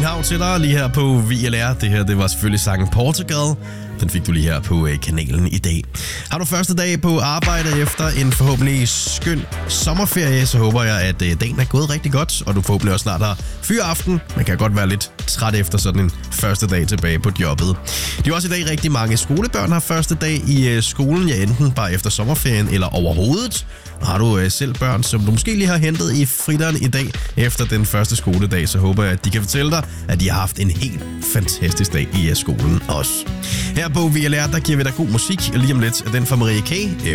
Hav til dig lige her på VLR. Det her, det var selvfølgelig sangen Portugal. Den fik du lige her på kanalen i dag. Har du første dag på arbejde efter en forhåbentlig skøn sommerferie, så håber jeg, at dagen er gået rigtig godt, og du forhåbentlig også snart har fyraften. Man kan godt være lidt træt efter sådan en første dag tilbage på jobbet. Det er også i dag rigtig mange skolebørn har første dag i skolen, ja enten bare efter sommerferien eller overhovedet. Og har du selv børn, som du måske lige har hentet i fritteren i dag efter den første skoledag, så håber jeg, at de kan fortælle dig, at de har haft en helt fantastisk dag i skolen også. Her på VLR, der giver vi dig god musik lige om lidt. Den fra Marie K.